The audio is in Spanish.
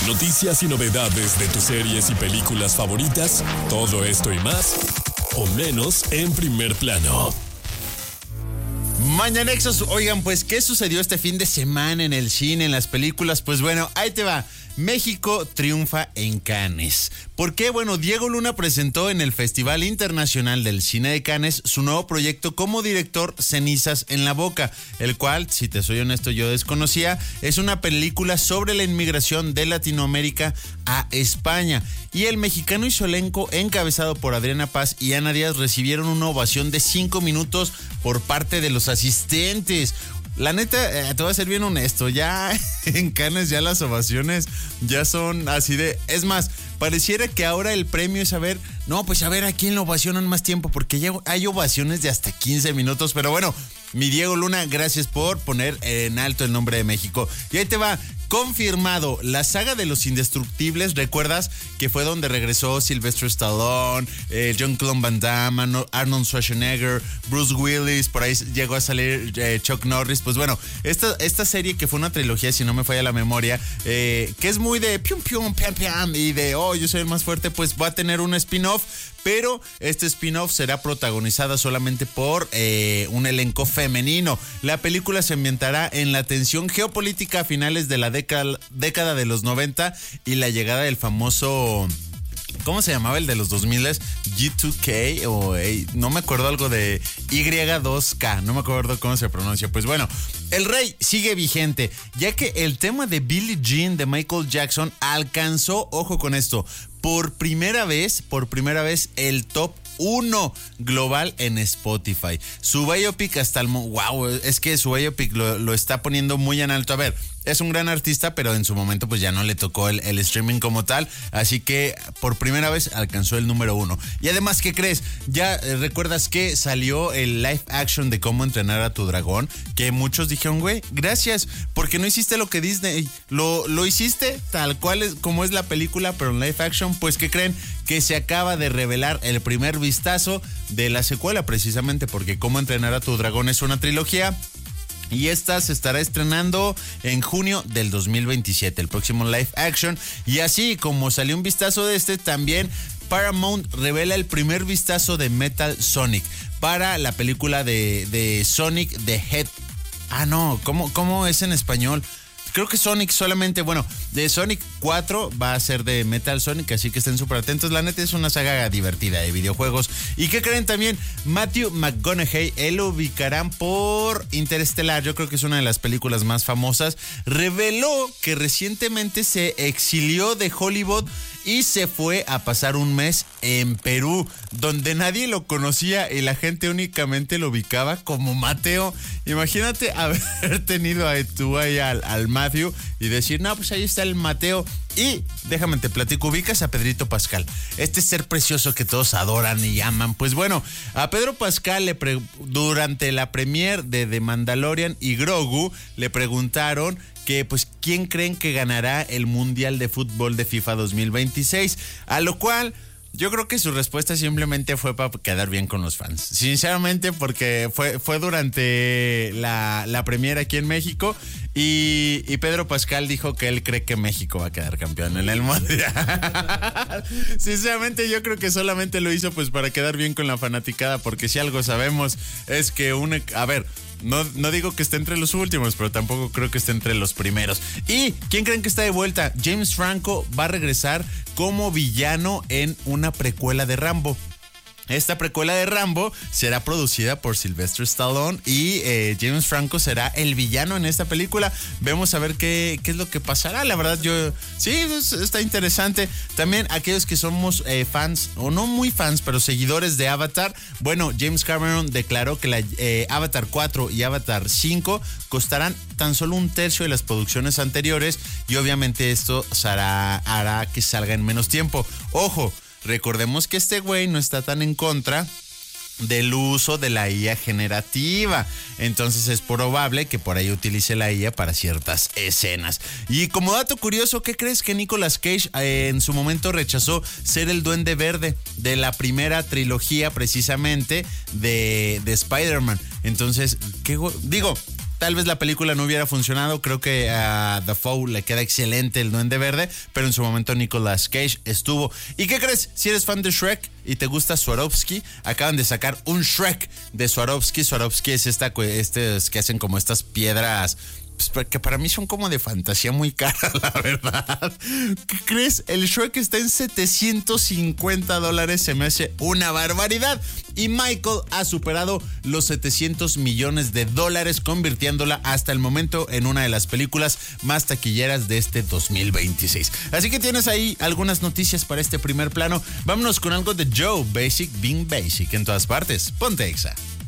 Noticias y novedades de tus series y películas favoritas, todo esto y más, o menos en Primer Plano. Mañanexos, oigan, pues, ¿qué sucedió este fin de semana en el cine, en las películas? Pues bueno, ahí te va. México triunfa en Cannes. ¿Por qué? Bueno, Diego Luna presentó en el Festival Internacional del Cine de Cannes su nuevo proyecto como director, Cenizas en la Boca, el cual, si te soy honesto, yo desconocía. Es una película sobre la inmigración de Latinoamérica a España. Y el mexicano y su elenco, encabezado por Adriana Paz y Ana Díaz, recibieron una ovación de 5 minutos por parte de los asistentes. La neta, te voy a ser bien honesto, ya en Cannes ya las ovaciones ya son así de... Es más, pareciera que ahora el premio es a ver a quién lo ovacionan más tiempo, porque ya hay ovaciones de hasta 15 minutos, pero bueno, mi Diego Luna, gracias por poner en alto el nombre de México. Y ahí te va, confirmado, la saga de los Indestructibles, ¿recuerdas? Que fue donde regresó Sylvester Stallone, Jean-Claude Van Damme, Arnold Schwarzenegger, Bruce Willis, por ahí llegó a salir Chuck Norris. Pues bueno, esta serie que fue una trilogía, si no me falla la memoria, que es muy de pium pium, piam piam y de yo soy el más fuerte, pues va a tener un spin-off. Pero este spin-off será protagonizada solamente por un elenco femenino. La película se ambientará en la tensión geopolítica a finales de la década de los 90 y la llegada del famoso... ¿Cómo se llamaba el de los 2000? G2K o no me acuerdo, algo de Y2K, no me acuerdo cómo se pronuncia. Pues bueno, el rey sigue vigente, ya que el tema de Billie Jean de Michael Jackson alcanzó, ojo con esto, por primera vez el top 1 global en Spotify. Su biopic hasta el... ¡Wow! Es que su biopic lo está poniendo muy en alto. A ver, es un gran artista, pero en su momento pues ya no le tocó el streaming como tal, así que por primera vez alcanzó el número 1. Y además, ¿qué crees? Ya recuerdas que salió el live action de Cómo entrenar a tu dragón, que muchos dijeron, güey, gracias, porque no hiciste lo que Disney, lo hiciste tal cual es como es la película, pero en live action. Pues, ¿qué creen? Que se acaba de revelar el primer vistazo de la secuela, precisamente porque Cómo entrenar a tu dragón es una trilogía. Y esta se estará estrenando en junio del 2027, el próximo live action. Y así como salió un vistazo de también Paramount revela el primer vistazo de Metal Sonic para la película de Sonic the Hedgehog. ¿Cómo es en español? Creo que Sonic solamente, de Sonic 4 va a ser de Metal Sonic, así que estén súper atentos. La neta es una saga divertida de videojuegos. ¿Y qué creen también? Matthew McConaughey, él lo ubicarán por Interestelar, yo creo que es una de las películas más famosas. Reveló que recientemente se exilió de Hollywood y se fue a pasar un mes en Perú, donde nadie lo conocía y la gente únicamente lo ubicaba como Mateo. Imagínate haber tenido tú ahí al Matthew y decir, no, pues ahí está el Mateo. Y déjame te platico, ubicas a Pedrito Pascal, este ser precioso que todos adoran y aman. Pues bueno, a Pedro Pascal durante la premiere de The Mandalorian y Grogu le preguntaron que pues quién creen que ganará el Mundial de Fútbol de FIFA 2026, a lo cual yo creo que su respuesta simplemente fue para quedar bien con los fans. Sinceramente, porque fue durante la premiere aquí en México y Pedro Pascal dijo que él cree que México va a quedar campeón en el Mundial. Sinceramente, yo creo que solamente lo hizo pues para quedar bien con la fanaticada, porque si algo sabemos es que no digo que esté entre los últimos, pero tampoco creo que esté entre los primeros. ¿Y quién creen que está de vuelta? James Franco va a regresar como villano en una precuela de Rambo. Esta precuela de Rambo será producida por Sylvester Stallone y James Franco será el villano en esta película. Vemos a ver qué es lo que pasará. La verdad, sí, está interesante. También aquellos que somos fans, o no muy fans, pero seguidores de Avatar. Bueno, James Cameron declaró que la Avatar 4 y Avatar 5 costarán tan solo un tercio de las producciones anteriores, y obviamente esto hará que salga en menos tiempo. Ojo, recordemos que este güey no está tan en contra del uso de la IA generativa, entonces es probable que por ahí utilice la IA para ciertas escenas. Y como dato curioso, ¿qué crees? Que Nicolas Cage en su momento rechazó ser el Duende Verde de la primera trilogía precisamente de Spider-Man. Entonces, Tal vez la película no hubiera funcionado. Creo que a Dafoe le queda excelente el Duende Verde, pero en su momento Nicolas Cage estuvo. ¿Y qué crees? Si eres fan de Shrek y te gusta Swarovski, acaban de sacar un Shrek de Swarovski. Swarovski es estos que hacen como estas piedras, pues, que para mí son como de fantasía muy cara, la verdad. ¿Qué crees? El Shrek está en $750. Se me hace una barbaridad. Y Michael ha superado los $700 millones, convirtiéndola hasta el momento en una de las películas más taquilleras de este 2026. Así que tienes ahí algunas noticias para este primer plano. Vámonos con algo de Joe, Basic Being Basic en todas partes. Ponte Exa.